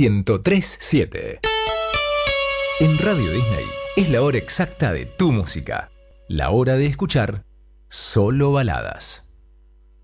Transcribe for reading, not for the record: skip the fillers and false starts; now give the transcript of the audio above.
103.7. En Radio Disney es la hora exacta de tu música. La hora de escuchar solo baladas.